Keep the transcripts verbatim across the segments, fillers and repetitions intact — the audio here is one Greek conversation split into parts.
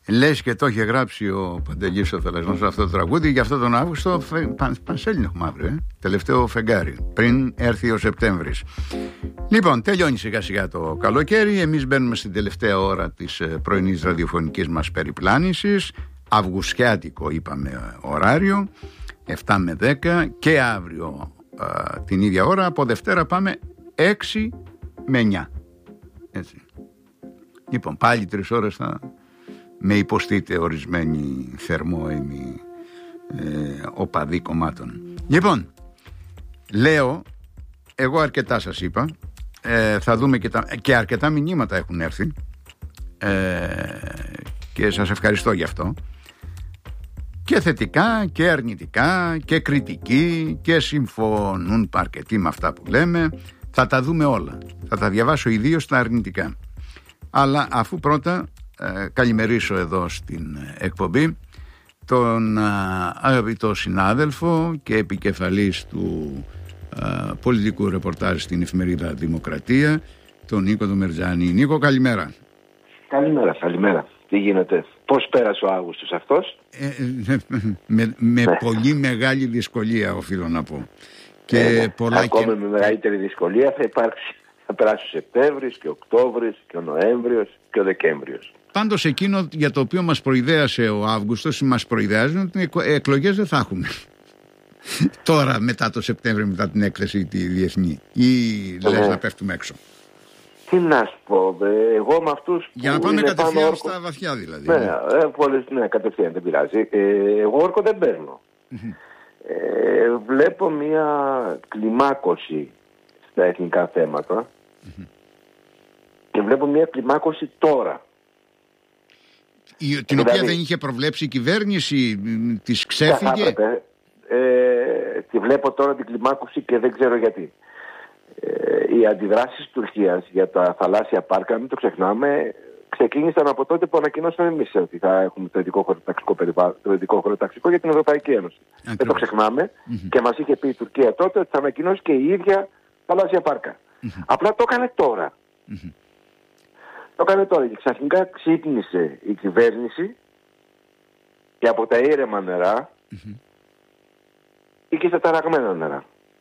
Λες και το είχε γράψει ο Παντελής ο Θαλασσινός αυτό το τραγούδι για αυτό τον Αύγουστο. Παν, Πανσέλινο έχουμε αύριο, ε? Τελευταίο φεγγάρι, πριν έρθει ο Σεπτέμβρης. Λοιπόν, τελειώνει σιγά σιγά το καλοκαίρι. Εμείς μπαίνουμε στην τελευταία ώρα της πρωινής ραδιοφωνικής μας περιπλάνησης. Αυγουστιάτικο είπαμε ωράριο, επτά με δέκα, και αύριο α, την ίδια ώρα. Από Δευτέρα πάμε έξι με εννιά. Έτσι. Λοιπόν, πάλι τρεις ώρες θα με υποστείτε ορισμένοι θερμόαιμοι ε, οπαδοί κομμάτων. Λοιπόν, λέω, εγώ αρκετά σας είπα, ε, θα δούμε και, τα, και αρκετά μηνύματα έχουν έρθει ε, και σας ευχαριστώ γι' αυτό, και θετικά και αρνητικά και κριτική, και συμφωνούν αρκετοί με αυτά που λέμε. Θα τα δούμε όλα, θα τα διαβάσω ιδίως τα αρνητικά. Αλλά αφού πρώτα ε, καλημερίσω εδώ στην εκπομπή τον α, αγαπητό συνάδελφο και επικεφαλής του α, πολιτικού ρεπορτάζ στην εφημερίδα Δημοκρατία, τον Νίκο Δομερτζάνη. Νίκο, καλημέρα. Καλημέρα, καλημέρα. Τι γίνεται, πώς πέρασε ο Αύγουστος αυτός? Ε, με με ναι. πολύ μεγάλη δυσκολία, οφείλω να πω. Και ε, πολλά ακόμα και... με μεγαλύτερη δυσκολία θα υπάρξει. Θα περάσει ο Σεπτέμβρης και ο Οκτώβρης και ο Νοέμβριος και ο Δεκέμβριος. Πάντως εκείνο για το οποίο μας προειδέασε ο Αύγουστος, μας προειδεάζουν ότι εκλογές δεν θα έχουμε. Τώρα μετά το Σεπτέμβριο, μετά την έκθεση τη διεθνή. Ή λες ναι. να πέφτουμε έξω? Τι να σου πω, εγώ με αυτούς για να πάμε κατευθείαν όρκο... στα βαθιά δηλαδή. Ναι, ναι. Πολλές, ναι, κατευθείαν δεν πειράζει. Ε, εγώ όρκο δεν παίρνω. ε, βλέπω μια κλιμάκωση στα εθνικά θέματα και βλέπω μια κλιμάκωση τώρα. Η, την δηλαδή, οποία δεν είχε προβλέψει η κυβέρνηση, της ξέφυγε. Ε, τη βλέπω τώρα την κλιμάκωση και δεν ξέρω γιατί. Ε, οι αντιδράσεις της Τουρκίας για τα θαλάσσια πάρκα, μην το ξεχνάμε, ξεκίνησαν από τότε που ανακοινώσαμε εμείς ότι θα έχουμε το ειδικό χωροταξικό περιβάλλον, το ειδικό χωροταξικό για την Ευρωπαϊκή Ένωση. Ακριβώς. Δεν το ξεχνάμε mm-hmm. και μας είχε πει η Τουρκία τότε ότι θα ανακοινώσει και η ίδια θαλάσσια πάρκα. Mm-hmm. Απλά το έκανε τώρα. Mm-hmm. Το έκανε τώρα και ξαφνικά ξύπνησε η κυβέρνηση και από τα ήρεμα νερά mm-hmm. και στα ταραγμένα νερά.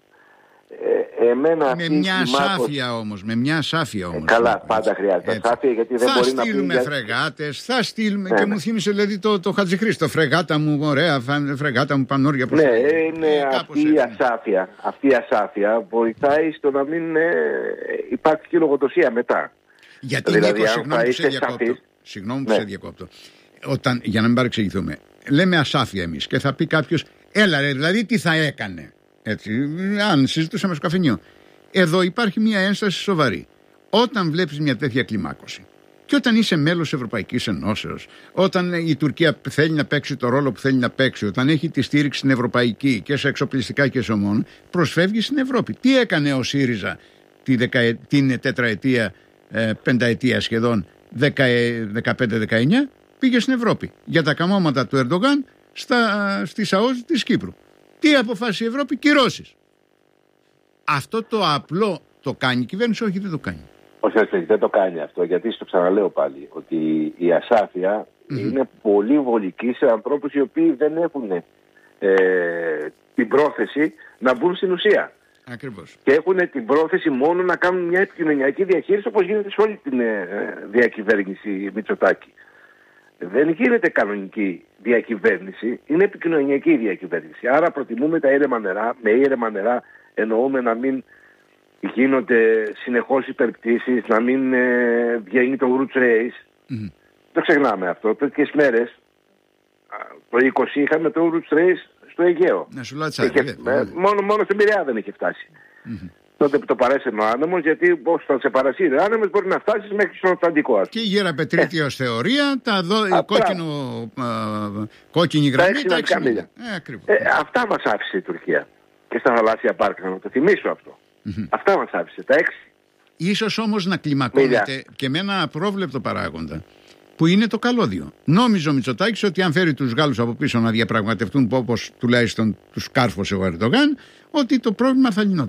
Ε, εμένα με μια ασάφεια όμως, με μια ασάφεια όμως. Ε, καλά, πάντα χρειάζεται ασάφεια, γιατί δεν θα μπορεί να πει. Θα στείλουμε φρεγάτες, θα στείλουμε ναι, και ναι. μου θύμισε δηλαδή το, το Χατζηχρήστο, φρεγάτα μου, ωραία, φρεγάτα μου πανόρια. Ναι, είναι ε, αυτή η ασάφεια, αυτή η ασάφεια βοηθάει στο να μην ε, υπάρχει και λογοδοσία μετά. Γιατί δηλαδή, Νίκο, συγγνώμη που σε διακόπτω, συγγνώμη που ναι. σε διακόπτω. Όταν, για να μην παρεξηγηθούμε, λέμε ασάφεια εμείς και θα πει κάποιος, έλα ρε, δηλαδή τι θα έκανε. Έτσι, αν συζητούσαμε στο καφενείο. Εδώ υπάρχει μια ένσταση σοβαρή. Όταν βλέπεις μια τέτοια κλιμάκωση και όταν είσαι μέλος Ευρωπαϊκής Ενώσεως, όταν η Τουρκία θέλει να παίξει το ρόλο που θέλει να παίξει, όταν έχει τη στήριξη στην ευρωπαϊκή και σε εξοπλιστικά και σε ομών, προσφεύγει στην Ευρώπη. Τι έκανε ο ΣΥΡΙΖΑ τη δεκα, την τετραετία, ε, πενταετία σχεδόν, δεκαπέντε δεκαεννιά, πήγε στην Ευρώπη για τα καμώματα του Ερντογάν στις ΑΟΣ της Κύπρου. Τι αποφάσισε η Ευρώπη? Κυρώσεις. Αυτό το απλό το κάνει η κυβέρνηση? Όχι, δεν το κάνει. Όχι, όχι, δεν το κάνει αυτό, γιατί στο ξαναλέω πάλι ότι η ασάφεια mm-hmm. είναι πολύ βολική σε ανθρώπους οι οποίοι δεν έχουν ε, την πρόθεση να μπουν στην ουσία. Ακριβώς. Και έχουν την πρόθεση μόνο να κάνουν μια επικοινωνιακή διαχείριση, όπως γίνεται σε όλη την ε, διακυβέρνηση Μητσοτάκη. Δεν γίνεται κανονική διακυβέρνηση, είναι επικοινωνιακή διακυβέρνηση. Άρα προτιμούμε τα ήρεμα νερά. Με ήρεμα νερά εννοούμε να μην γίνονται συνεχώς υπερπτήσεις, να μην ε, βγαίνει το Roots Race. Mm-hmm. Το ξεχνάμε αυτό. Τέτοιες μέρες, το είκοσι είχαμε το Roots Race στο Αιγαίο. Να σου λάτσάρει, είχε, ε, μόνο, μόνο στην Πειραιά δεν είχε φτάσει. Mm-hmm. Τότε που το παρέσαινε ο άνεμος, γιατί όταν σε παρασύρει ο άνεμος μπορεί να φτάσει μέχρι στον Ατλαντικό. Και η γεραπετρίτιο ε. θεωρία, τα δω, κόκκινο, α, κόκκινη γραμμή, τα έξι μίλια. Ε, ε, αυτά μας άφησε η Τουρκία και στα θαλάσσια πάρκα, να το θυμίσω αυτό. Mm-hmm. Αυτά μας άφησε, τα έξι. Ίσως όμως να κλιμακώνεται και με ένα απρόβλεπτο παράγοντα, που είναι το καλώδιο. Νόμιζε ο Μητσοτάκης ότι αν φέρει τους Γάλλους από πίσω να διαπραγματευτούν, όπως τουλάχιστον τους κάρφωσε ο Ερντογάν, ότι το πρόβλημα θα λυνόταν.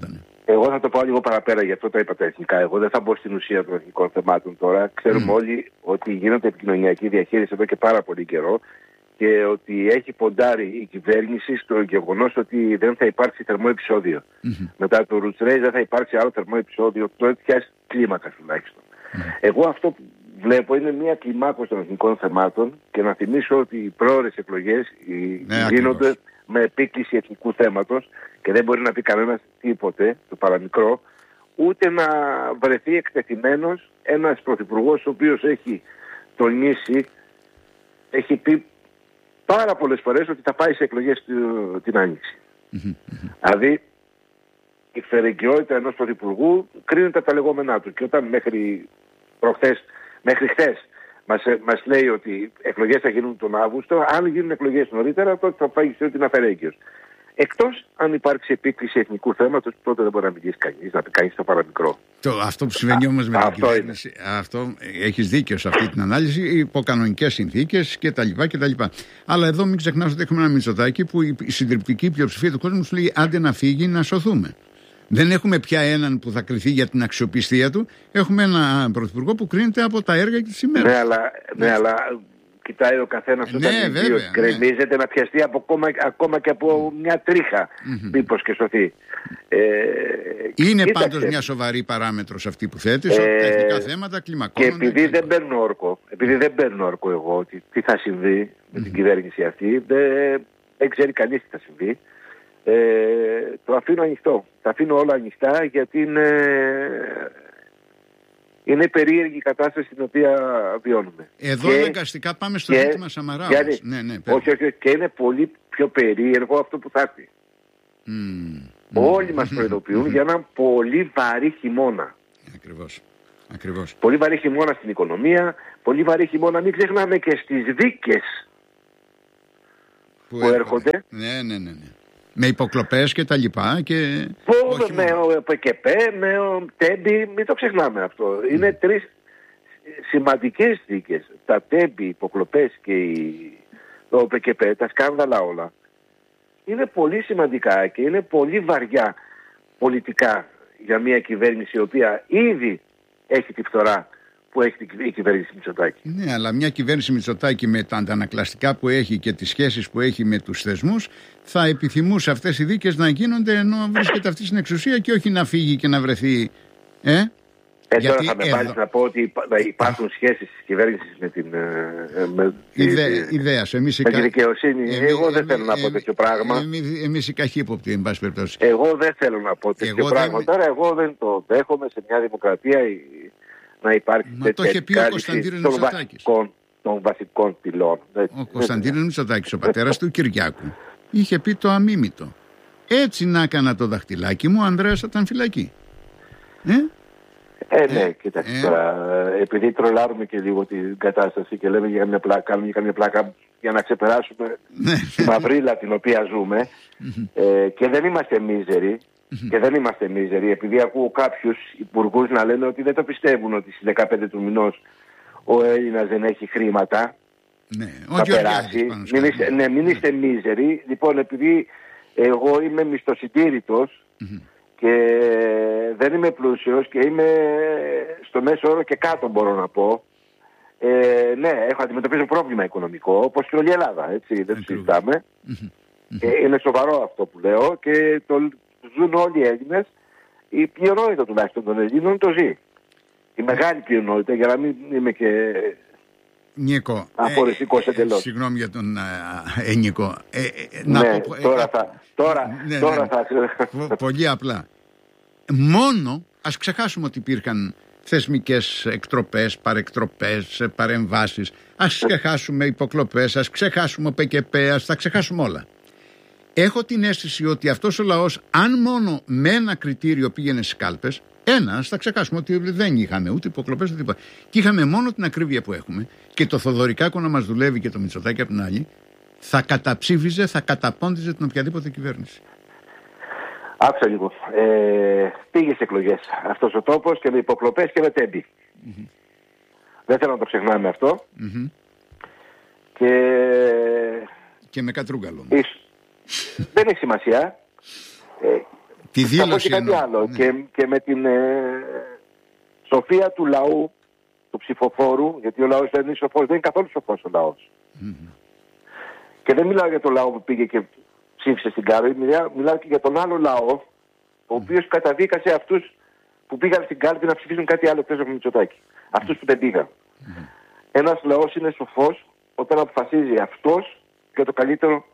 Εγώ θα το πάω λίγο παραπέρα, γι' αυτό τα είπα τα εθνικά. Εγώ δεν θα μπω στην ουσία των εθνικών θεμάτων τώρα. Ξέρουμε mm. όλοι ότι γίνεται επικοινωνιακή διαχείριση εδώ και πάρα πολύ καιρό και ότι έχει ποντάρει η κυβέρνηση στο γεγονός ότι δεν θα υπάρξει θερμό επεισόδιο. Mm-hmm. Μετά το Ρουτσρέι δεν θα υπάρξει άλλο θερμό επεισόδιο, τέτοια κλίμακα τουλάχιστον. Mm. Εγώ αυτό που βλέπω είναι μια κλιμάκωση των εθνικών θεμάτων και να θυμίσω ότι οι πρόορες εκλογές ναι, γίνονται ακριβώς με επίκληση εθνικού θέματος και δεν μπορεί να πει κανένας τίποτε, το παραμικρό, ούτε να βρεθεί εκτεθειμένος ένας πρωθυπουργός ο οποίος έχει τονίσει, έχει πει πάρα πολλές φορές ότι θα πάει σε εκλογές την Άνοιξη. Δηλαδή η φερεγγιότητα ενός πρωθυπουργού κρίνεται από τα λεγόμενά του και όταν μέχρι προχθές, μέχρι χθες Μας, μας λέει ότι εκλογές θα γίνουν τον Αύγουστο, αν γίνουν εκλογές νωρίτερα τότε θα πάει ότι είναι αφαιρέγγιος. Εκτός αν υπάρξει επίκληση εθνικού θέματος, τότε δεν μπορεί να μιλήσει κανείς, να πει κανείς το παραμικρό. Το, αυτό που συμβαίνει όμως με την κυβέρνηση, αυτό έχεις δίκιο σε αυτή την ανάλυση, υπό κανονικές συνθήκες κτλ. Αλλά εδώ μην ξεχνάς ότι έχουμε ένα Μητσοτάκη που η συντριπτική πλειοψηφία του κόσμου σου λέει άντε να φύγει να σωθούμε. Δεν έχουμε πια έναν που θα κριθεί για την αξιοπιστία του. Έχουμε έναν πρωθυπουργό που κρίνεται από τα έργα και τις ημέρες. Ναι, αλλά, ναι, αλλά κοιτάει ο καθένας όταν ναι, γκρεμίζεται ναι. να πιαστεί από, ακόμα, ακόμα και από μια τρίχα, mm-hmm. μήπως και σωθεί. Ε, Είναι κοίταξε. Πάντως μια σοβαρή παράμετρος αυτή που θέτεις, ε, τα εθνικά θέματα κλιμακώνονται. Και επειδή δεν παίρνω όρκο, επειδή δεν παίρνω όρκο εγώ ότι τι θα συμβεί με mm-hmm. την κυβέρνηση αυτή, δεν, δεν ξέρει κανείς τι θα συμβεί. Ε, το αφήνω ανοιχτό. Τα αφήνω όλα ανοιχτά γιατί είναι, είναι περίεργη η κατάσταση στην οποία βιώνουμε. Εδώ αναγκαστικά πάμε στο ζήτημα Σαμαρά. Ναι, ναι, όχι, όχι, και είναι πολύ πιο περίεργο αυτό που θα έρθει. Mm, Όλοι mm, μας mm, προειδοποιούν mm, για έναν πολύ βαρύ χειμώνα. Ακριβώς. Ακριβώς. Πολύ βαρύ χειμώνα στην οικονομία, πολύ βαρύ χειμώνα, μην ξεχνάμε και στις δίκες που, που έρχονται. Ναι, ναι, ναι, ναι. Με υποκλοπές και τα λοιπά και... Πού, με ο ΠΚΠ, με ο Τέμπη, μην το ξεχνάμε αυτό. Mm. Είναι τρεις σημαντικές δίκες. Τα Τέμπη, οι υποκλοπές και οι... το ΠΚΠ, τα σκάνδαλα όλα. Είναι πολύ σημαντικά και είναι πολύ βαριά πολιτικά για μια κυβέρνηση η οποία ήδη έχει τη φθορά που έχει η κυβέρνηση Μητσοτάκη. Ναι, αλλά μια κυβέρνηση Μητσοτάκη με τα αντανακλαστικά που έχει και τις σχέσεις που έχει με τους θεσμούς θα επιθυμούσε αυτές οι δίκες να γίνονται ενώ βρίσκεται αυτή στην εξουσία και όχι να φύγει και να βρεθεί. Ε, ε τώρα θα με βάλεις να πω ότι υπάρχουν σχέσεις της κυβέρνησης με την με Ιδέα, τη, ιδέας, εμείς με τη δικαιοσύνη. Εμείς, Εγώ δεν εμείς, θέλω να πω τέτοιο πράγμα. Εμείς, εμείς οι καχύποπτοι, εν πάση περιπτώσει. Εγώ δεν θέλω να πω τέτοιο εγώ πράγμα. Δεν... Τώρα εγώ δεν το δέχομαι σε μια δημοκρατία να υπάρχει Μα τέτοια το είχε πει ο Κωνσταντίνος Μητσοτάκης. Των βασικών πυλών. Ο Κωνσταντίνος Μητσοτάκης, ο πατέρας του Κυριάκου, είχε πει το αμίμητο. Έτσι να έκανα το δαχτυλάκι μου, ο Ανδρέας θα ήταν φυλακή. Ε? Ε, ναι, ε, κοίταξε ε, τώρα. Επειδή τρολάρουμε και λίγο την κατάσταση και λέμε για μια πλάκα, κάνουμε για μια πλάκα για να ξεπεράσουμε τη μαυρίλα την οποία ζούμε ε, και δεν είμαστε μίζεροι. Και δεν είμαστε μίζεροι, επειδή ακούω κάποιους υπουργούς να λένε ότι δεν το πιστεύουν ότι στις δεκαπέντε του μηνός ο Έλληνας δεν έχει χρήματα. Ναι, θα περάσει. Μην είστε, ναι, μην είστε μίζεροι. Λοιπόν, επειδή εγώ είμαι μισθοσυντήρητος mm-hmm. και δεν είμαι πλούσιος και είμαι στο μέσο όρο και κάτω μπορώ να πω. Ε, ναι, έχω αντιμετωπίσει πρόβλημα οικονομικό, όπως και όλη η Ελλάδα, έτσι, δεν το συζητάμε. Mm-hmm. Ε, είναι σοβαρό αυτό που λέω και το ζουν όλοι οι Έλληνες, η πλειονότητα τουλάχιστον των Ελλήνων το ζει. Η μεγάλη πλειονότητα, για να μην είμαι και Νίκο, αφοριστικός ε, εντελώς. Συγγνώμη για τον ε, ε, Νίκο. Ε, ε, να ναι, πω, τώρα ε, θα... Τώρα, ναι, τώρα ναι, θα... Πολύ απλά. Μόνο, ας ξεχάσουμε ότι υπήρχαν θεσμικές εκτροπές, παρεκτροπές, παρεμβάσεις. Ας ξεχάσουμε υποκλοπές, ας ξεχάσουμε ΠΚΠ, ας τα ξεχάσουμε όλα. Έχω την αίσθηση ότι αυτός ο λαός, αν μόνο με ένα κριτήριο πήγαινε στις κάλπες, ένα, θα ξεχάσουμε ότι δεν είχαμε ούτε υποκλοπές ούτε τίποτα. Και είχαμε μόνο την ακρίβεια που έχουμε και το Θοδωρικάκο να μας δουλεύει και το Μητσοτάκη από την άλλη, θα καταψήφιζε, θα καταπώντιζε την οποιαδήποτε κυβέρνηση. Άκουσα λίγο. Ε, πήγε σε εκλογές αυτός ο τόπος και με υποκλοπές και με Τέμπη. Mm-hmm. Δεν θέλω να το ξεχνάμε αυτό. Mm-hmm. Και... και με Κατρούγκαλο. Ίσ... δεν έχει σημασία. Ε, Τη δήλωση και κάτι άλλο. Ναι. Και, και με την ε, σοφία του λαού, του ψηφοφόρου, γιατί ο λαός δεν είναι σοφός, δεν είναι καθόλου σοφός ο λαός. Mm-hmm. Και δεν μιλάω για τον λαό που πήγε και ψήφισε στην κάλπη, μιλάω, μιλάω και για τον άλλο λαό, ο οποίος καταδίκασε αυτούς που πήγαν στην κάλπη να ψηφίσουν κάτι άλλο εκτός από Μητσοτάκη. Αυτούς που δεν πήγαν. Mm-hmm. Ένας λαός είναι σοφός όταν αποφασίζει αυτός για το καλύτερο,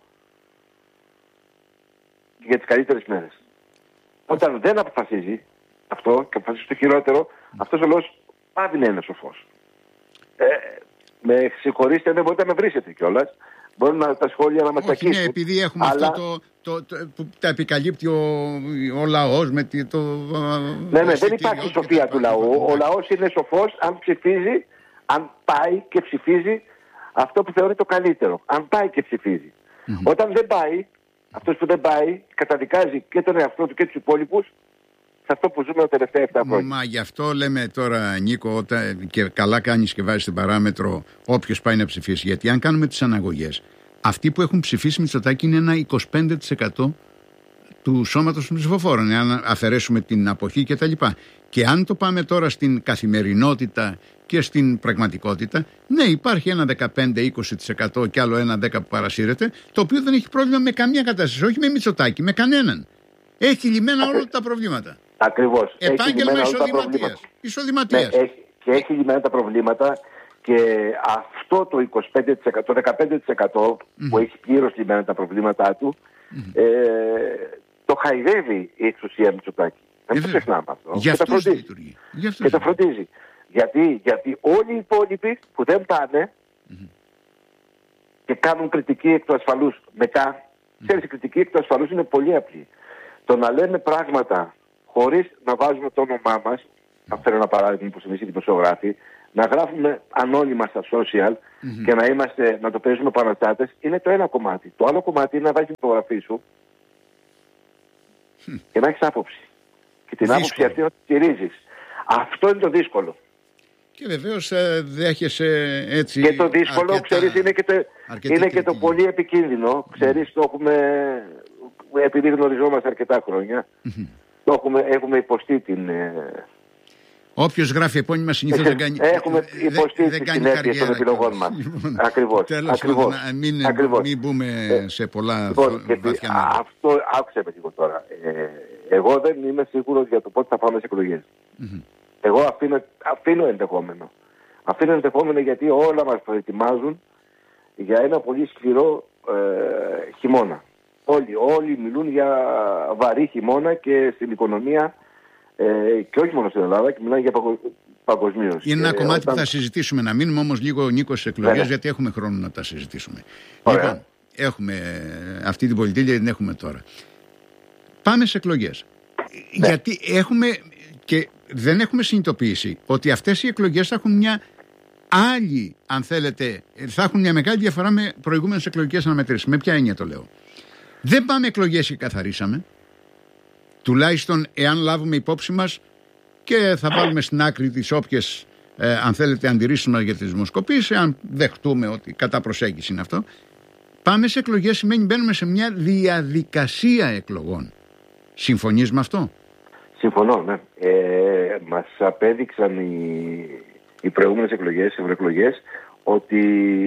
για τις καλύτερες μέρες. Όταν δεν αποφασίζει αυτό και αποφασίζει το χειρότερο, mm. αυτός ο λόγος πάβει να είναι σοφός. Ε, με συγχωρήστε, δεν μπορείτε να με βρίσετε κιόλας. Μπορούν να, τα σχόλια να μας τα κλείσουν. Ναι, επειδή έχουμε αλλά... αυτό το, το, το, που τα επικαλύπτει ο, ο λαός με το... Ναι, ναι, δεν υπάρχει σοφία του λαού. Ο λαός είναι σοφός αν ψηφίζει, αν πάει και ψηφίζει αυτό που θεωρεί το καλύτερο. Αν πάει και ψηφίζει. Mm-hmm. Όταν δεν πάει, αυτός που δεν πάει καταδικάζει και τον εαυτό του και τους υπόλοιπους σε αυτό που ζούμε τα τελευταία επτά χρόνια. Μα γι' αυτό λέμε τώρα, Νίκο, όταν, και καλά κάνεις και βάζεις την παράμετρο όποιος πάει να ψηφίσει. Γιατί αν κάνουμε τις αναγωγές, αυτοί που έχουν ψηφίσει Μητσοτάκη είναι ένα είκοσι πέντε τοις εκατό του σώματος των ψηφοφόρων, αν αφαιρέσουμε την αποχή κτλ. Και αν το πάμε τώρα στην καθημερινότητα και στην πραγματικότητα, ναι, υπάρχει ένα δεκαπέντε με είκοσι τοις εκατό και άλλο ένα δέκα τοις εκατό που παρασύρεται, το οποίο δεν έχει πρόβλημα με καμία κατάσταση, όχι με Μητσοτάκη, με κανέναν. Έχει λυμμένα όλα τα προβλήματα. Ακριβώς. Επάγγελμα εισοδηματίας. Ναι, και έχει λυμμένα τα προβλήματα και αυτό το είκοσι πέντε τοις εκατό, το δεκαπέντε τοις εκατό mm-hmm. που έχει πλήρως λυμμένα τα προβλήματά του, mm-hmm. ε, το χαϊδεύει η εξουσία Μητσοτάκη. Δεν το ξεχνάμε αυτό. Γι' αυτό λειτουργεί. Και το φροντίζει. Γιατί, γιατί όλοι οι υπόλοιποι που δεν πάνε mm-hmm. και κάνουν κριτική εκ του ασφαλούς μετά, mm-hmm. ξέρεις, η κριτική εκ του ασφαλούς είναι πολύ απλή. Το να λέμε πράγματα χωρίς να βάζουμε το όνομά μας, θα φέρω ένα παράδειγμα που εμείς οι δημοσιογράφοι, να γράφουμε ανώνυμα στα social mm-hmm. και να, είμαστε, να το παίζουμε παραστάτες, είναι το ένα κομμάτι. Το άλλο κομμάτι είναι να βάζεις την υπογραφή σου mm. και να έχεις άποψη. Και την δύσκολο. άποψη αυτή να τη στηρίζεις. Αυτό είναι το δύσκολο. Και βεβαίως ε, δέχεσαι έτσι. Και το δύσκολο, αρκετά, ξέρεις, είναι και το, είναι και το πολύ επικίνδυνο. Mm. Ξέρεις, το έχουμε, επειδή γνωριζόμαστε αρκετά χρόνια, mm-hmm. το έχουμε, έχουμε υποστεί την... Ε, Όποιος γράφει επώνυμα συνήθως δεν κάνει. Έχουμε υποστεί τις συνέπειες των επιλογών μας. Λοιπόν, ακριβώς. Τέλος, ακριβώς. Μην, ακριβώς. μην μπούμε ε, σε πολλά λοιπόν, βαθιά α, αυτό άκουσε με λίγο τώρα. Ε, εγώ δεν είμαι σίγουρος για το πότε θα πάμε σε εκλογές. Mm-hmm. Εγώ αφήνω, αφήνω ενδεχόμενο. Αφήνω ενδεχόμενο γιατί όλα μας προετοιμάζουν για ένα πολύ σκληρό ε, χειμώνα. Όλοι, όλοι μιλούν για βαρύ χειμώνα και στην οικονομία. Ε, και όχι μόνο στην Ελλάδα, και μιλάνε για παγκο... παγκοσμίως. Είναι ένα ε, κομμάτι όταν... που θα συζητήσουμε. Να μείνουμε όμως λίγο, Νίκο, στις εκλογές, ναι, γιατί έχουμε χρόνο να τα συζητήσουμε. Ωραία. Λοιπόν, έχουμε αυτή την πολιτική, την έχουμε τώρα. Πάμε σε εκλογές. Ναι. Γιατί έχουμε και δεν έχουμε συνειδητοποιήσει ότι αυτές οι εκλογές θα έχουν μια άλλη, αν θέλετε, θα έχουν μια μεγάλη διαφορά με προηγούμενες εκλογικές αναμετρήσεις. Με ποια έννοια το λέω? Δεν πάμε εκλογές και καθαρίσαμε. Τουλάχιστον εάν λάβουμε υπόψη μας και θα βάλουμε στην άκρη τις όποιες ε, αν θέλετε αντιρρήσεις μας για τις δημοσκοπήσεις, αν δεχτούμε ότι κατά προσέγγιση είναι αυτό. Πάμε σε εκλογές σημαίνει μπαίνουμε σε μια διαδικασία εκλογών. Συμφωνείς με αυτό? Συμφωνώ, ναι. Ε, μας απέδειξαν οι, οι προηγούμενες εκλογές, οι ευρωεκλογές, ότι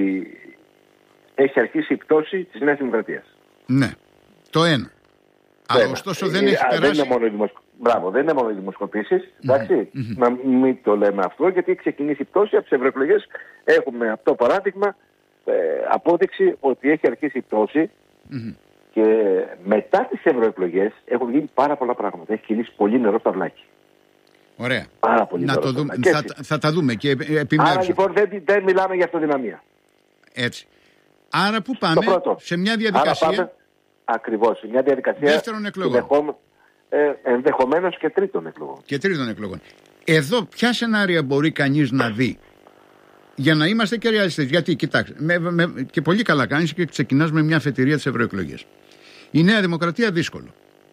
έχει αρχίσει η πτώση της Νέας Δημοκρατίας. Ναι, το ένα. Αλλά ωστόσο δεν έχει περάσει. Δεν είναι μόνο οι, δημοσκο... Μπράβο, δεν είναι μόνο οι δημοσκοπήσεις. Εντάξει, mm-hmm. να μην το λέμε αυτό, γιατί έχει ξεκινήσει η πτώση από τις ευρωεκλογές. Έχουμε αυτό παράδειγμα, ε, απόδειξη ότι έχει αρχίσει η πτώση. Mm-hmm. Και μετά τις ευρωεκλογές έχουν γίνει πάρα πολλά πράγματα. Έχει κινήσει πολύ νερό στα βλάκι. Ωραία. Πάρα πολύ να νερό. Το δούμε. Θα, θα τα δούμε και επιμέρους. Άρα λοιπόν δεν, δεν μιλάμε για αυτοδυναμία. Έτσι. Άρα που πάμε σε μια διαδικασία. Άρα πάμε, ακριβώς, σε μια διαδικασία δεύτερων εκλογών. Ενδεχομένως, ε, ενδεχομένως και τρίτων εκλογών. Και τρίτων εκλογών. Εδώ ποια σενάρια μπορεί κανείς να δει για να είμαστε και ρεαλιστές? Γιατί κοιτάξτε, με, με, και πολύ καλά κάνεις και ξεκινάς με μια αφετηρία της ευρωεκλογές. Η Νέα Δημοκρατία δύσκολο.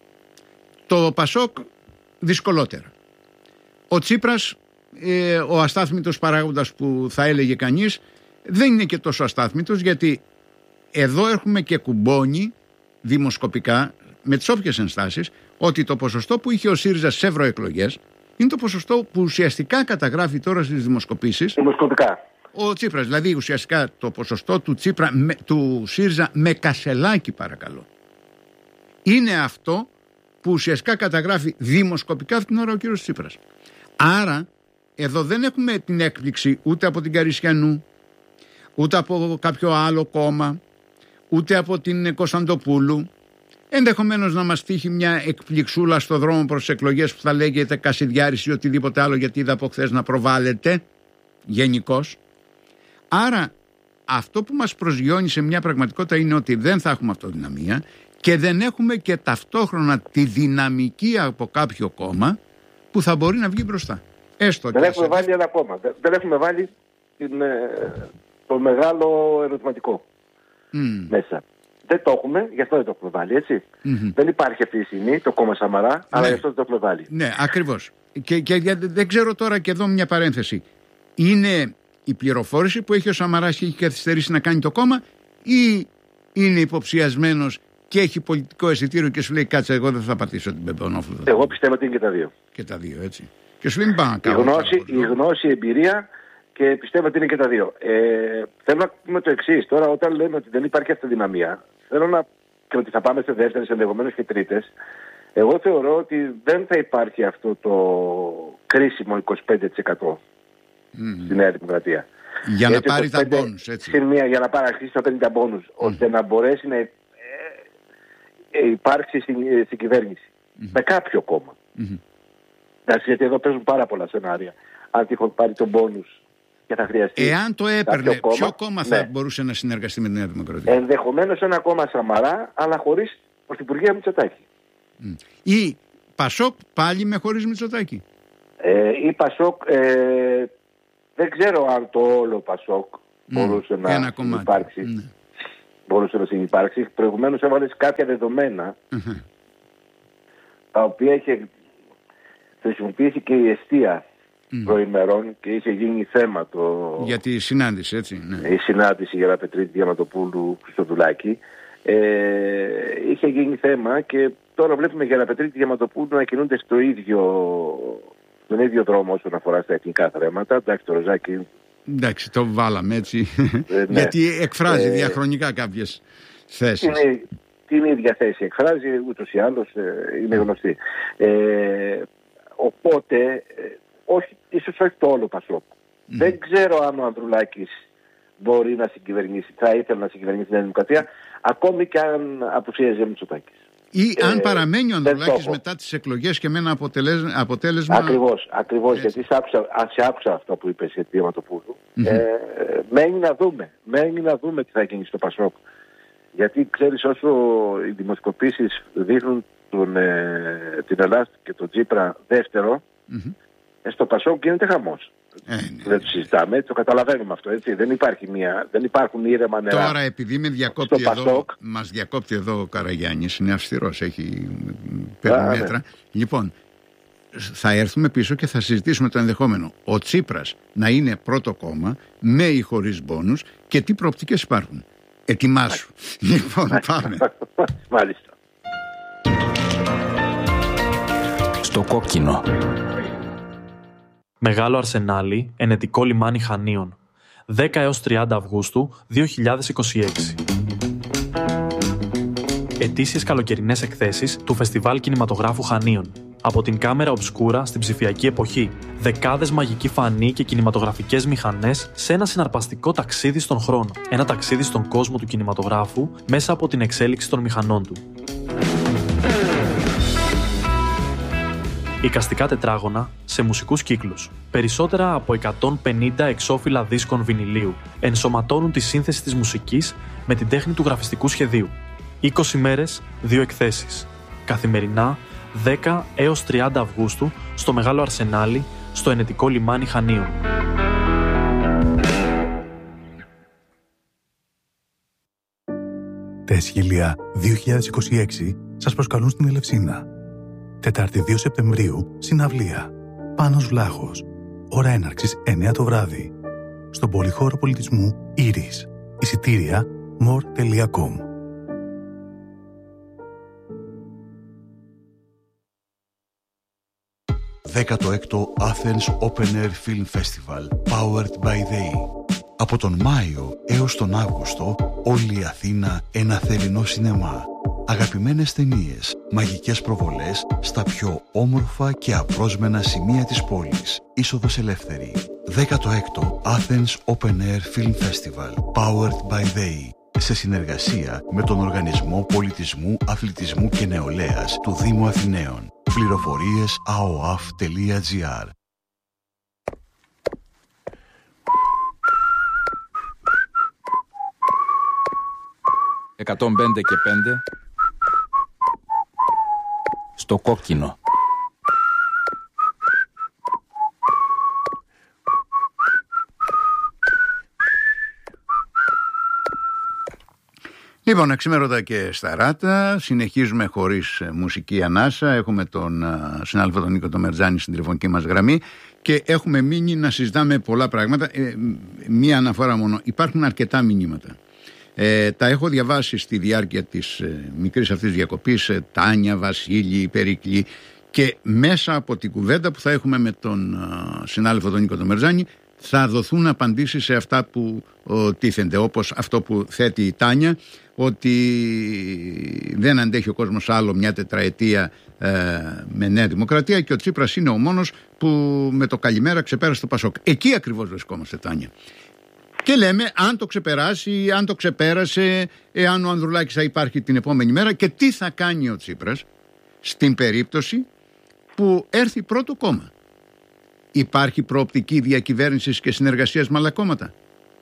Το Πασόκ δυσκολότερα. Ο Τσίπρας, ε, ο αστάθμητος παράγοντας που θα έλεγε κανείς, δεν είναι και τόσο αστάθμητος, γιατί εδώ έχουμε και κουμπώνει δημοσκοπικά με τις όποιες ενστάσεις ότι το ποσοστό που είχε ο ΣΥΡΙΖΑ στις ευρωεκλογές είναι το ποσοστό που ουσιαστικά καταγράφει τώρα στις δημοσκοπήσεις Δημοσκοπικά. ο Τσίπρας. Δηλαδή ουσιαστικά το ποσοστό του, Τσίπρα, με, του ΣΥΡΙΖΑ με Κασελάκη, παρακαλώ, είναι αυτό που ουσιαστικά καταγράφει δημοσκοπικά αυτή την ώρα ο κύριος Τσίπρας. Άρα εδώ δεν έχουμε την έκπληξη ούτε από την Καρισιανού, ούτε από κάποιο άλλο κόμμα, ούτε από την Κωνσταντοπούλου. Ενδεχομένως να μας τύχει μια εκπληξούλα στο δρόμο προς τις εκλογές που θα λέγεται Κασιδιάρης ή οτιδήποτε άλλο, γιατί είδα από χθες να προβάλλεται γενικώς. Άρα αυτό που μας προσγειώνει σε μια πραγματικότητα είναι ότι δεν θα έχουμε αυτοδυναμία και δεν έχουμε και ταυτόχρονα τη δυναμική από κάποιο κόμμα που θα μπορεί να βγει μπροστά. Έστω δεν και έχουμε σε... βάλει ένα κόμμα. Δεν έχουμε βάλει την, το μεγάλο ερωτηματικό mm. μέσα. Δεν το έχουμε, γι' αυτό δεν το έχουμε βάλει, έτσι. Mm-hmm. Δεν υπάρχει αυτή τη στιγμή το κόμμα Σαμαρά, ναι. αλλά γι' αυτό δεν το έχουμε βάλει. Ναι, ακριβώς. Και, και, και δεν ξέρω τώρα, και εδώ μια παρένθεση. Είναι η πληροφόρηση που έχει ο Σαμαράς και έχει καθυστερήσει να κάνει το κόμμα, ή είναι υποψιασμένος και έχει πολιτικό αισθητήριο και σου λέει κάτσε, εγώ δεν θα πατήσω την Πεμπονόφλου. Εγώ πιστεύω ότι είναι και τα δύο. Και τα δύο, έτσι. Και σου λέει μην πάω η γνώση, η γνώση, η εμπειρία, και πιστεύω ότι είναι και τα δύο. Ε, θέλω να πούμε το εξής. Τώρα, όταν λέμε ότι δεν υπάρχει αυτοδυναμία, θέλω να. Και ότι θα πάμε σε δεύτερες, ενδεχομένως και τρίτες. Εγώ θεωρώ ότι δεν θα υπάρχει αυτό το κρίσιμο είκοσι πέντε τοις εκατό mm. στη Νέα Δημοκρατία. Για έτσι, να πάρει τα μπόνους, έτσι. Μία, για να πάρει αρχίσει να παίρνει τα μπόνους, mm. ώστε να μπορέσει να ε, ε, υπάρξει στην, ε, στην κυβέρνηση. Mm. Με κάποιο κόμμα. Mm. Εντάξει, γιατί εδώ παίζουν πάρα πολλά σενάρια. Αν τυχόν πάρει τον μπόνους και θα χρειαστεί. Εάν το έπαιρνε, κόμμα, ποιο κόμμα θα ναι. μπορούσε να συνεργαστεί με τη Νέα Δημοκρατία? Ενδεχομένως ένα κόμμα Σαμαρά, αλλά χωρίς πρωθυπουργία Μητσοτάκη. Mm. Ή Πασόκ πάλι με χωρίς Μητσοτάκη. Ε, ή Πασόκ, ε, δεν ξέρω αν το όλο Πασόκ mm. μπορούσε να υπάρξει. Mm. Μπορούσε να συνυπάρξει. Προηγουμένως έβαλες κάποια δεδομένα mm-hmm. τα οποία είχε χρησιμοποιήσει και η εστία mm. προημερών και είχε γίνει θέμα το... Για τη συνάντηση, έτσι. Ναι. Η συνάντηση για Γεραπετρίτη Διαματοπούλου Χριστοδουλάκη. Ε, είχε γίνει θέμα και τώρα βλέπουμε Γεραπετρίτη Διαματοπούλου να κινούνται στο ίδιο, στον ίδιο δρόμο όσον αφορά στα εθνικά θέματα. Εντάξει, το Ροζάκι... Εντάξει, το βάλαμε έτσι. Ε, ναι. Γιατί εκφράζει ε, διαχρονικά κάποιες θέσεις. Είναι την ίδια θέση εκφράζει, ούτως ή άλλως ε, είναι γνωστή. Ε, οπότε, ε, όχι, ίσως όχι το όλο Πασόκ. Mm. Δεν ξέρω αν ο Ανδρουλάκης μπορεί να συγκυβερνήσει, θα ήθελε να συγκυβερνήσει την Δημοκρατία, ακόμη και αν απουσίαζε Μητσοτάκης. Ή ε, αν παραμένει ο Ανδρουλάκης μετά τις εκλογές και με ένα αποτελέσμα... αποτέλεσμα... Ακριβώς, ακριβώς γιατί σε άκουσα, σε άκουσα αυτό που είπες για τη Διαματοπούλου. Mm-hmm. Ε, μένει να δούμε, μένει να δούμε τι θα γίνει στο Πασόκ. Γιατί ξέρεις, όσο οι δημοσκοπήσεις δείχνουν τον, ε, την Ελλάδα και τον Τσίπρα δεύτερο, mm-hmm. ε, στο Πασόκ γίνεται χαμός. Ε, ναι. Δεν το συζητάμε, το καταλαβαίνουμε αυτό, έτσι. Δεν, υπάρχει μια, δεν υπάρχουν ήρεμα νερά. Τώρα, επειδή με διακόπτει εδώ, μας διακόπτει εδώ ο Καραγιάννης, είναι αυστηρός, έχει παίρνει μέτρα. Ναι. Λοιπόν, θα έρθουμε πίσω και θα συζητήσουμε το ενδεχόμενο ο Τσίπρας να είναι πρώτο κόμμα με ή χωρίς μπόνους και τι προοπτικές υπάρχουν. Ετοιμάσου. Λοιπόν, πάμε. Μάλιστα. Στο κόκκινο. Μεγάλο Αρσενάλι, ενετικό λιμάνι Χανίων. δέκα έως τριάντα Αυγούστου δύο χιλιάδες είκοσι έξι. Ετήσιες καλοκαιρινές εκθέσεις του Φεστιβάλ Κινηματογράφου Χανίων. Από την κάμερα ομπσκούρα στην ψηφιακή εποχή. Δεκάδες μαγικοί φανοί και κινηματογραφικές μηχανές σε ένα συναρπαστικό ταξίδι στον χρόνο. Ένα ταξίδι στον κόσμο του κινηματογράφου μέσα από την εξέλιξη των μηχανών του. Εικαστικά τετράγωνα σε μουσικούς κύκλους. Περισσότερα από εκατόν πενήντα εξώφυλλα δίσκων βινιλίου ενσωματώνουν τη σύνθεση της μουσικής με την τέχνη του γραφιστικού σχεδίου. είκοσι μέρες, δύο εκθέσεις. Καθημερινά, δέκα έως τριάντα Αυγούστου, στο Μεγάλο Αρσενάλι, στο ενετικό λιμάνι Χανίων. Τα Αισχύλια δύο χιλιάδες είκοσι έξι σας προσκαλούν στην Ελευσίνα. Τετάρτη δύο Σεπτεμβρίου, συναυλία. Πάνος Βλάχος. Ώρα έναρξης εννιά το βράδυ. Στον Πολυχώρο Πολιτισμού Ήρης. Εισιτήρια more τελεία com. δέκατο έκτο Athens Open Air Film Festival Powered by They. Από τον Μάιο έως τον Αύγουστο, όλη η Αθήνα ένα θερινό σινεμά. Αγαπημένες ταινίες, μαγικές προβολές στα πιο όμορφα και απρόσμενα σημεία της πόλης. Είσοδος ελεύθερη. δέκατο έκτο Athens Open Air Film Festival Powered by They. Σε συνεργασία με τον Οργανισμό Πολιτισμού, Αθλητισμού και Νεολαίας του Δήμου Αθηναίων. Πληροφορίες a o a f τελεία g r. εκατόν πέντε και πέντε στο κόκκινο. Λοιπόν, εξημέρωτα και στα ράτα, συνεχίζουμε χωρίς μουσική ανάσα. Έχουμε τον συνάδελφο τον Νίκο τον Μερτζάνη στην τηλεφωνική μας γραμμή και έχουμε μείνει να συζητάμε πολλά πράγματα. Ε, μία αναφορά μόνο. Υπάρχουν αρκετά μηνύματα. Ε, τα έχω διαβάσει στη διάρκεια της ε, μικρής αυτής διακοπής, ε, Τάνια, Βασίλη, Περικλή, και μέσα από την κουβέντα που θα έχουμε με τον ε, συνάδελφο τον Νίκο τον Μερτζάνη θα δοθούν απαντήσεις σε αυτά που ο, τίθενται, όπως αυτό που θέτει η Τάνια, ότι δεν αντέχει ο κόσμος άλλο μια τετραετία ε, με Νέα Δημοκρατία και ο Τσίπρας είναι ο μόνος που με το καλημέρα ξεπέρασε το Πασόκ. Εκεί ακριβώς βρισκόμαστε, Τάνια. Και λέμε αν το ξεπεράσει, αν το ξεπέρασε, εάν ο Ανδρουλάκης θα υπάρχει την επόμενη μέρα και τι θα κάνει ο Τσίπρας στην περίπτωση που έρθει πρώτο κόμμα. Υπάρχει προοπτική διακυβέρνησης και συνεργασίας με άλλα κόμματα?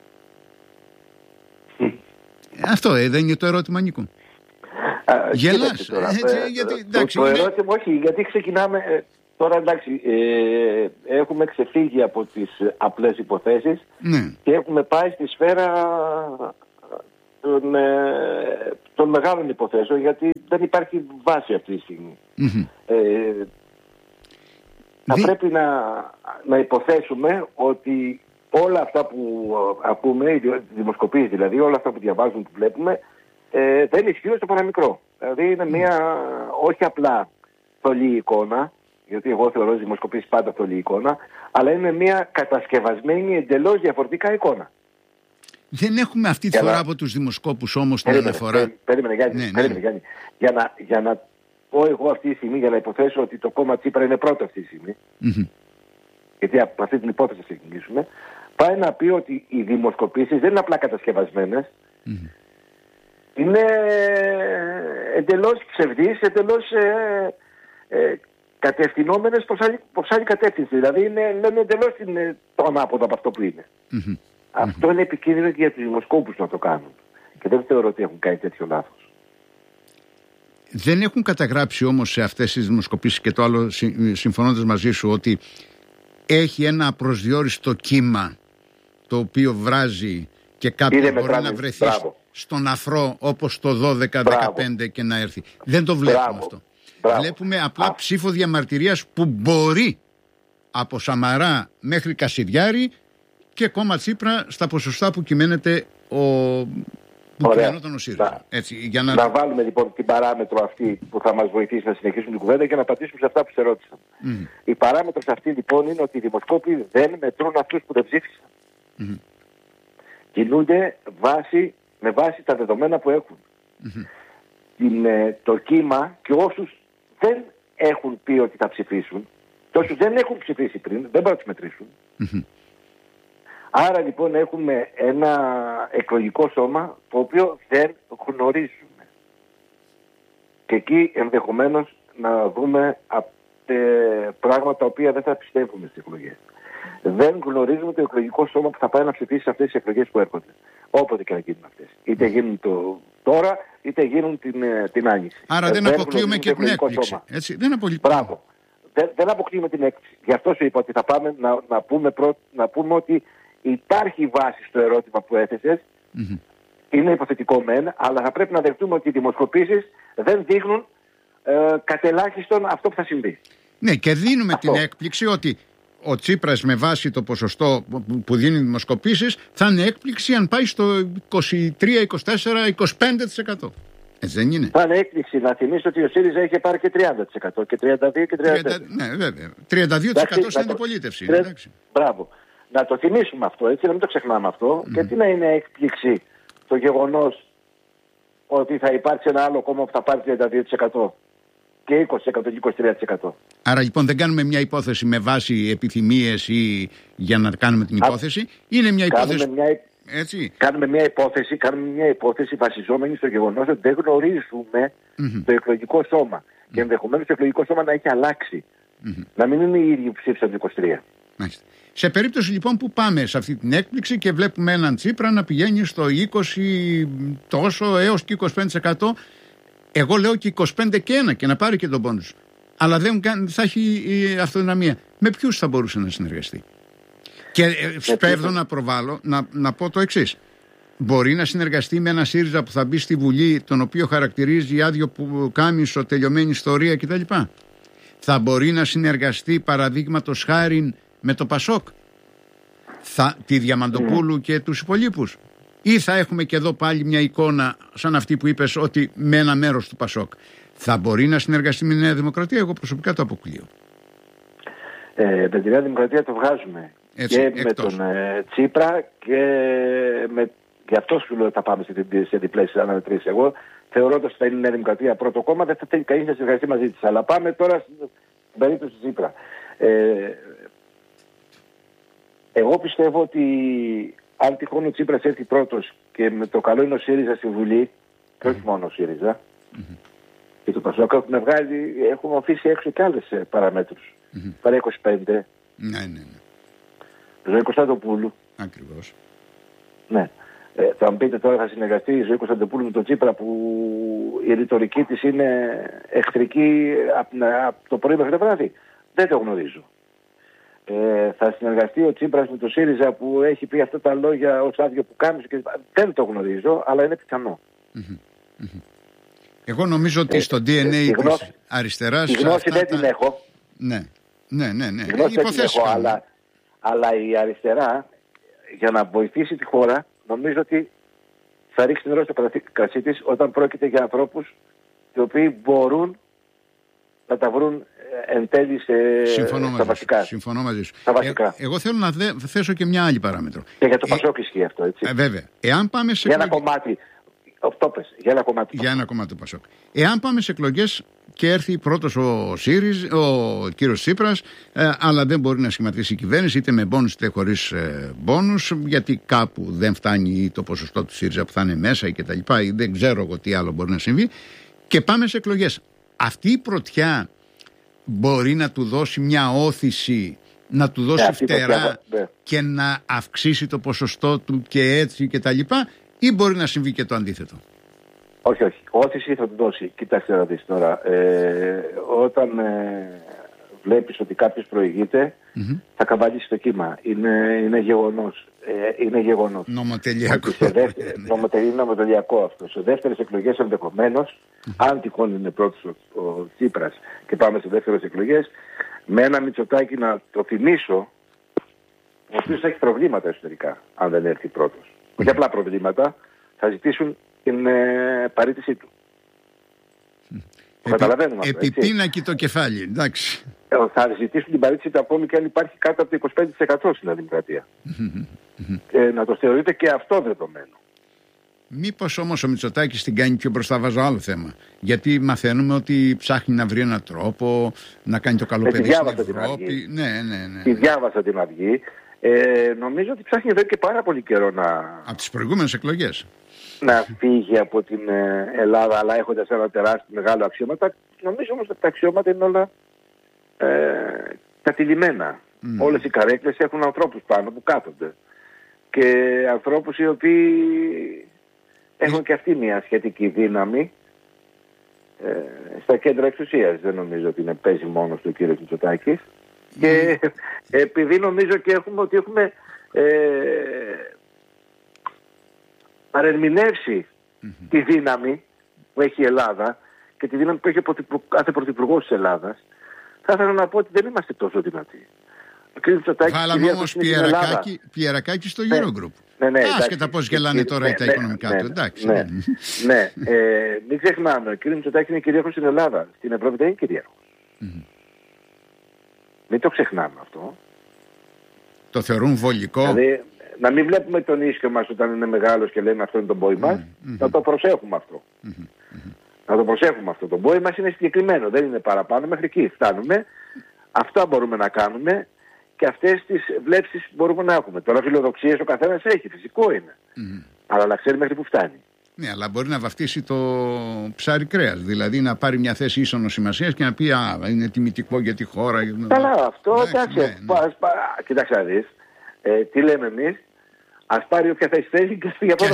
Mm. Αυτό ε, δεν είναι το ερώτημα, Νίκο? Γελάς. Τώρα, έτσι, ε, γιατί, το, εντάξει, το είναι... ερώτημα όχι, γιατί ξεκινάμε... Ε, τώρα εντάξει, ε, έχουμε ξεφύγει από τις απλές υποθέσεις, ναι, και έχουμε πάει στη σφαίρα των, ε, των μεγάλων υποθέσεων, γιατί δεν υπάρχει βάση αυτή τη στιγμή. Mm-hmm. Ε, θα Δι... πρέπει να, να υποθέσουμε ότι όλα αυτά που ακούμε, οι δημοσκοπήσεις δηλαδή, όλα αυτά που διαβάζουμε, που βλέπουμε, ε, δεν ισχύουν στο παραμικρό. Δηλαδή είναι μια όχι απλά θολή εικόνα, γιατί εγώ θεωρώ τις δημοσκοπήσεις πάντα θολή εικόνα, αλλά είναι μια κατασκευασμένη εντελώς διαφορετικά εικόνα. Δεν έχουμε αυτή τη φορά να... από τους δημοσκόπους όμως την αναφορά. Περίμενε Γιάννη, ναι, περίμενε, ναι. Γιάννη. Για, να, για να πω εγώ αυτή τη στιγμή, για να υποθέσω ότι το κόμμα Τσίπρα είναι πρώτο αυτή τη στιγμή, mm-hmm, γιατί από αυτή την υπόθεση θα ξεκινήσουμε, πάει να πει ότι οι δημοσκοπήσεις δεν είναι απλά κατασκευασμένες, mm-hmm, είναι εντελώς ψευδείς, εντελώς ε, ε, κατευθυνόμενες προς άλλη, προς άλλη κατεύθυνση. Δηλαδή είναι, λένε εντελώς την, το ανάποδο από αυτό που είναι. Mm-hmm. Αυτό mm-hmm. είναι επικίνδυνο και για τους δημοσκόπους να το κάνουν. Και δεν θεωρώ ότι έχουν κάνει τέτοιο λάθος. Δεν έχουν καταγράψει όμως σε αυτές τις δημοσκοπήσεις, και το άλλο συμφωνώντας μαζί σου, ότι έχει ένα απροσδιόριστο κύμα το οποίο βράζει και κάποιος μπορεί μετράμε, να βρεθεί μπράβο, στον αφρό όπως το δώδεκα δεκαπέντε και να έρθει. Δεν το βλέπουμε μπράβο, αυτό. Μπράβο. Βλέπουμε απλά Α. ψήφο διαμαρτυρίας που μπορεί από Σαμαρά μέχρι Κασιδιάρη και κόμμα Τσίπρα στα ποσοστά που κυμαίνεται ο... που κυμαίνονταν ο ΣΥΡΙΖΑ. Έτσι, για να... να βάλουμε λοιπόν την παράμετρο αυτή που θα μας βοηθήσει να συνεχίσουμε την κουβέντα και να απαντήσουμε σε αυτά που σε ρώτησαν. Mm. Η παράμετρος αυτή λοιπόν είναι ότι οι δημοσκόποι δεν μετρούν αυτούς που δεν ψήφισαν. Mm. Κινούνται βάση, με βάση τα δεδομένα που έχουν. Mm-hmm. Την, το κύμα και όσους δεν έχουν πει ότι θα ψηφίσουν και όσους δεν έχουν ψηφίσει πριν δεν μπορούν να τους μετρήσουν. Mm-hmm. Άρα λοιπόν έχουμε ένα εκλογικό σώμα το οποίο δεν γνωρίζουμε. Και εκεί ενδεχομένως να δούμε ε, πράγματα τα οποία δεν θα πιστεύουμε στις εκλογές. Δεν γνωρίζουμε το εκλογικό σώμα που θα πάει να ψηφίσει σε αυτές τις εκλογές που έρχονται. Όποτε και να γίνουν αυτές. Είτε γίνουν το τώρα, είτε γίνουν την, την Άνοιξη. Άρα ε, δεν, δεν αποκλείουμε και την έκπληξη. Έτσι, δεν αποκλείουμε. Μπράβο. Δεν, δεν αποκλείουμε την έκπληξη. Γι' αυτό σου είπα ότι θα πάμε να, να, πούμε, πρω, να πούμε ότι υπάρχει βάση στο ερώτημα που έθεσες. Mm-hmm. Είναι υποθετικό μεν, αλλά θα πρέπει να δεχτούμε ότι οι δημοσκοπήσεις δεν δείχνουν ε, κατελάχιστον αυτό που θα συμβεί. Ναι, και δίνουμε αυτό την έκπληξη ότι ο Τσίπρας με βάση το ποσοστό που δίνει οι δημοσκοπήσεις θα είναι έκπληξη αν πάει στο είκοσι τρία, είκοσι τέσσερα, είκοσι πέντε τοις εκατό. Έτσι δεν είναι? Θα είναι έκπληξη να θυμίσω ότι ο ΣΥΡΙΖΑ είχε πάρει και τριάντα τοις εκατό και τριάντα δύο και τριάντα τέσσερα τοις εκατό. Ναι, βέβαια. τριάντα δύο τοις εκατό στην αντιπολίτευση. Μπράβο. Να το θυμίσουμε αυτό, έτσι, να μην το ξεχνάμε αυτό. Mm. Και τι να είναι έκπληξη το γεγονός ότι θα υπάρξει ένα άλλο κόμμα που θα πάρει τριάντα δύο τοις εκατό και είκοσι τοις εκατό και είκοσι τρία τοις εκατό. Άρα λοιπόν δεν κάνουμε μια υπόθεση με βάση επιθυμίες ή για να κάνουμε την υπόθεση. Είναι μια υπόθεση. Μια... Έτσι. Κάνουμε μια υπόθεση, κάνουμε μια υπόθεση βασιζόμενη στο γεγονός ότι δεν γνωρίζουμε mm-hmm. το εκλογικό σώμα. Mm-hmm. Και ενδεχομένως το εκλογικό σώμα να έχει αλλάξει. Mm-hmm. Να μην είναι οι ίδιοι που ψήφισαν το είκοσι τρία. Μάλιστα. Σε περίπτωση λοιπόν που πάμε σε αυτή την έκπληξη και βλέπουμε έναν Τσίπρα να πηγαίνει στο είκοσι τόσο έως και είκοσι πέντε τοις εκατό, εγώ λέω και είκοσι πέντε και ένα και να πάρει και τον πόντους. Αλλά δεν θα έχει η αυτοδυναμία. Με ποιους θα μπορούσε να συνεργαστεί? Και σπέβδω να προβάλλω, να, να πω το εξής. Μπορεί να συνεργαστεί με ένα ΣΥΡΙΖΑ που θα μπει στη Βουλή, τον οποίο χαρακτηρίζει άδειο που κάμισο, τελειωμένη ιστορία κτλ. Θα μπορεί να συνεργαστεί παραδείγματος χάριν με το ΠΑΣΟΚ, θα, τη Διαμαντοπούλου mm. και τους υπολείπους, ή θα έχουμε και εδώ πάλι μια εικόνα σαν αυτή που είπες ότι με ένα μέρος του ΠΑΣΟΚ? Θα μπορεί να συνεργαστεί με τη Νέα Δημοκρατία? Εγώ προσωπικά το αποκλείω. Ε, με τη Νέα Δημοκρατία το βγάζουμε. Έτσι, και εκτός. Με τον ε, Τσίπρα και με, γι' αυτό σου λέω ότι θα πάμε σε, σε διπλές αναμετρήσεις. Εγώ θεωρώ ότι θα είναι η Νέα Δημοκρατία πρώτο κόμμα, δεν θα θέλει κανείς να συνεργαστεί μαζί της. Αλλά πάμε τώρα στην περίπτωση του Τσίπρα. Ε, εγώ πιστεύω ότι αν τυχόν ο Τσίπρας έρθει πρώτος και με το καλό είναι ο ΣΥΡΙΖΑ στη Βουλή, και όχι μόνο ο ΣΥΡΙΖΑ, mm-hmm. και το ΠΑΣΟΚ έχουμε βγάλει, έχουμε αφήσει έξω και άλλες παραμέτρους. Mm-hmm. Παρά είκοσι πέντε. Ναι, ναι, ναι. Ζωή Κωνσταντοπούλου. Ακριβώς. Ναι. Ε, θα μου πείτε τώρα, θα συνεργαστεί η Ζωή Κωνσταντοπούλου με τον Τσίπρα που η ρητορική της είναι εχθρική από απ το πρωί μέχρι το βράδυ? Δεν το γνωρίζω. Ε, θα συνεργαστεί ο Τσίπρας με τον ΣΥΡΙΖΑ που έχει πει αυτά τα λόγια ως άδειο που κάνει και δεν το γνωρίζω, αλλά είναι πιθανό. Mm-hmm. Mm-hmm. Εγώ νομίζω ότι ε, στο ντι εν έι ε, της αριστεράς... Η γνώση δεν την έχω. Ναι, ναι, ναι. ναι. Η γνώση δεν την έχω, αλλά, αλλά η αριστερά για να βοηθήσει τη χώρα νομίζω ότι θα ρίξει νερό στο κρασί της όταν πρόκειται για ανθρώπους οι οποίοι μπορούν να τα βρουν εν τέλει σε, στα βασικά. Συμφωνώ μαζί σου. Στα βασικά. Ε, εγώ θέλω να δε, θέσω και μια άλλη παράμετρο. Και για το ε, Πασόκ ισχύει αυτό, έτσι. Ε, βέβαια. Εάν πάμε σε για ένα εκλογές... κομμάτι. Αυτό πες, για ένα κομμάτι. Για ένα κομμάτι του Πασόκ. Εάν πάμε σε εκλογές και έρθει πρώτος ο ΣΥΡΙΖΑ, ο κύριος Τσίπρας, ε, αλλά δεν μπορεί να σχηματίσει η κυβέρνηση είτε με μπόνους είτε χωρίς ε, μπόνους, γιατί κάπου δεν φτάνει το ποσοστό του ΣΥΡΙΖΑ που θα είναι μέσα ή κτλ. Ή δεν ξέρω εγώ τι άλλο μπορεί να συμβεί. Και πάμε σε εκλογές. Αυτή η πρωτιά μπορεί να του δώσει μια όθηση, να του δώσει yeah, φτερά yeah. και να αυξήσει το ποσοστό του και έτσι και τα λοιπά, ή μπορεί να συμβεί και το αντίθετο? Όχι, όχι. Όθηση θα του δώσει. Κοιτάξτε να δεις τώρα. Ε, όταν ε, βλέπεις ότι κάποιος προηγείται, mm-hmm. θα καβαλήσει το κύμα. Είναι, είναι γεγονός. Ε, είναι γεγονός. Νομοτελειακό. Δεύτερη, νομοτελειακό, νομοτελειακό αυτό. Σε δεύτερες εκλογές ενδεχομένως, mm-hmm. αν τυχόν είναι πρώτος ο, ο Τσίπρας και πάμε σε δεύτερες εκλογές, με ένα Μητσοτάκη να το θυμίσω, ο οποίος θα έχει προβλήματα εσωτερικά, αν δεν έρθει πρώτος. Mm-hmm. Όχι απλά προβλήματα, θα ζητήσουν την ε, παραίτησή του. Mm. Το καταλαβαίνουμε αυτό. Επιπίνακι το κεφάλι, εντάξει. Ε, θα ζητήσουν την παραίτησή του ακόμη και αν υπάρχει κάτω από το είκοσι πέντε τοις εκατό στην Δημοκρατία. Mm-hmm. Ε, να το θεωρείτε και αυτό δεδομένο. Μήπως όμως ο Μητσοτάκης την κάνει πιο μπροστά? Βάζω άλλο θέμα. Γιατί μαθαίνουμε ότι ψάχνει να βρει έναν τρόπο να κάνει το καλό παιδί στην Ευρώπη. Ναι, ναι, ναι. Τη διάβασα την Αυγή. Ε, νομίζω ότι ψάχνει εδώ και πάρα πολύ καιρό να... Από τις προηγούμενες εκλογές. Να φύγει από την Ελλάδα, αλλά έχοντας ένα τεράστιο μεγάλο αξιώματα. Νομίζω όμως ότι τα αξιώματα είναι όλα ε, κατηλημένα. Mm. Όλες οι καρέκλες έχουν ανθρώπους πάνω που κάθονται. Και ανθρώπους οι οποίοι έχουν και αυτοί μια σχετική δύναμη ε, στα κέντρα εξουσίας. Δεν νομίζω ότι είναι παίζει μόνος του ο κύριος Μητσοτάκης. Mm. Και επειδή νομίζω και έχουμε ότι έχουμε ε, παρερμηνεύσει mm-hmm. τη δύναμη που έχει η Ελλάδα και τη δύναμη που έχει ο κάθε πρωθυπουργός της Ελλάδας, θα ήθελα να πω ότι δεν είμαστε τόσο δυνατοί. Βάλαμε όμως πιερακάκι, πιερακάκι στο Eurogroup. Ναι, ναι, άσχετα πώς γελάνε τώρα ναι, τα ναι, οικονομικά ναι, του. Εντάξει. Ναι, ναι. Ε, μην ξεχνάμε, ο κ. Μητσοτάκης είναι κυρίαρχος στην Ελλάδα. Στην Ευρώπη δεν είναι κυρίαρχος. Mm-hmm. Μην το ξεχνάμε αυτό. Το θεωρούν βολικό. Δηλαδή, να μην βλέπουμε τον ίσιο μας όταν είναι μεγάλος και λέμε αυτό είναι το μπόι μας. Mm-hmm. Να το προσέχουμε αυτό. Mm-hmm. Να το προσέχουμε αυτό. Το μπόι μας είναι συγκεκριμένο. Δεν είναι παραπάνω. Μέχρι εκεί φτάνουμε. Αυτά μπορούμε να κάνουμε. Και αυτές τις βλέψεις μπορούμε να έχουμε. Τώρα φιλοδοξίες ο καθένας έχει, φυσικό είναι. Mm. Αλλά να ξέρει μέχρι που φτάνει. Ναι, αλλά μπορεί να βαφτίσει το ψάρι κρέας. Δηλαδή να πάρει μια θέση ίσονος σημασίας και να πει «Α, είναι τιμητικό για τη χώρα». Καλά, αυτό εντάξει. εντάξει ναι, ναι. Πα, πα, κοίταξε να δεις. Ε, τι λέμε εμείς. Ας πάρει όποια θέση θέλει και ας φύγει από εδώ.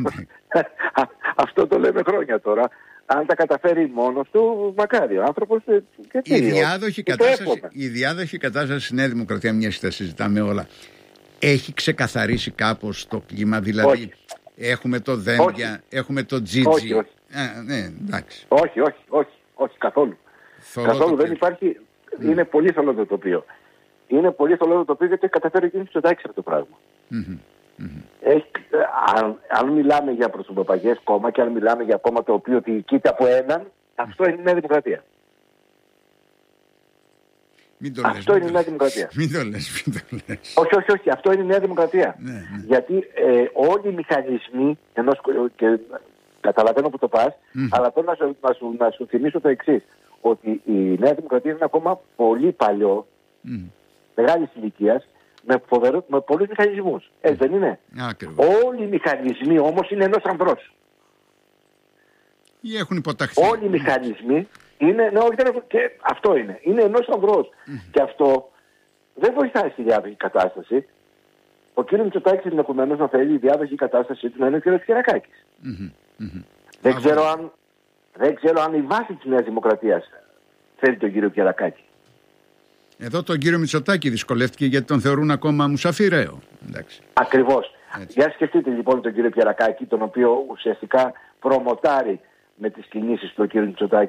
Αυτό το λέμε χρόνια τώρα. Αν τα καταφέρει μόνος του, μακάρι ο άνθρωπος. Και η, διάδοχη κατάσταση, η διάδοχη κατάσταση στη Νέα Δημοκρατία, μια και τα συζητάμε όλα, έχει ξεκαθαρίσει κάπως το κλίμα? Δηλαδή, όχι. Έχουμε το Δένδια, έχουμε το Τζίτζι. Όχι, όχι. Α, ναι, εντάξει. όχι, όχι, όχι, όχι, καθόλου. Θολό καθόλου δεν υπάρχει. Mm. Είναι πολύ θολό το τοπίο. Είναι πολύ θολό το τοπίο γιατί καταφέρει ο κ. Μητσοτάκης αυτό το πράγμα. Mm-hmm. Mm-hmm. Έχει, αν, αν μιλάμε για προσωποπαγές κόμμα και αν μιλάμε για κόμμα το οποίο διοικείται από έναν, αυτό είναι η Νέα Δημοκρατία. Μην το αυτό λες, είναι η Νέα Δημοκρατία. Μην το λες, μην το λες. Όχι, όχι, όχι, αυτό είναι η Νέα Δημοκρατία. Ναι, ναι. Γιατί ε, όλοι οι μηχανισμοί, ενός, και καταλαβαίνω που το πας, mm-hmm. αλλά θέλω να σου, να, σου, να σου θυμίσω το εξής, ότι η Νέα Δημοκρατία είναι ένα κόμμα πολύ παλιό, mm-hmm. μεγάλης ηλικίας, με, φοβερό, με πολλούς μηχανισμούς. Έτσι δεν είναι? Ακριβώς. Όλοι οι μηχανισμοί όμως είναι ενός ανδρός. Ή έχουν υποταχθεί. Όλοι οι μηχανισμοί είναι, ναι, όχι, δεν, και αυτό είναι, είναι ενός ανδρός. Mm. Και αυτό δεν βοηθάει στη διάδοχη κατάσταση. Ο κ. Μητσοτάκης ενδεχομένως να θέλει η διάδοχη κατάστασή του να είναι ο κ. Κυριακάκης. Mm-hmm. Mm-hmm. Δεν, ξέρω αν, δεν ξέρω αν η βάση της Νέας Δημοκρατίας θέλει τον κ. Κυριακάκη. Εδώ τον κύριο Μητσοτάκη δυσκολεύτηκε γιατί τον θεωρούν ακόμα μουσαφιραίο. Ακριβώς. Για σκεφτείτε λοιπόν τον κύριο Πιερακάκη, τον οποίο ουσιαστικά προμοτάρει με τις κινήσεις του ο κύριο Μητσοτάκη